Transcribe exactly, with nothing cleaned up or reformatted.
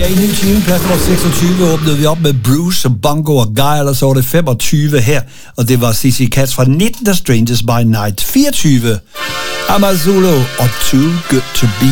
Ja, i ny tyve plads nummer seksogtyve åbnede vi op med Bruce og Bongo og Guy, og så var det femogtyve her, og det var C C Cats fra nitten, The Strangers by Night. fireogtyve, Amazulu og Too Good To Be